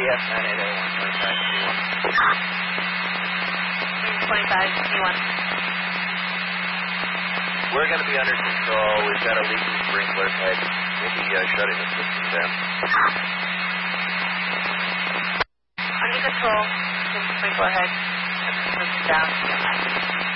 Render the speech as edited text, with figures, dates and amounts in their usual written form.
Yes, 980-125-21. We're going to be under control. We've got a leaking sprinkler head. We'll be shutting the system down. Under control. Sprinkler head. System down.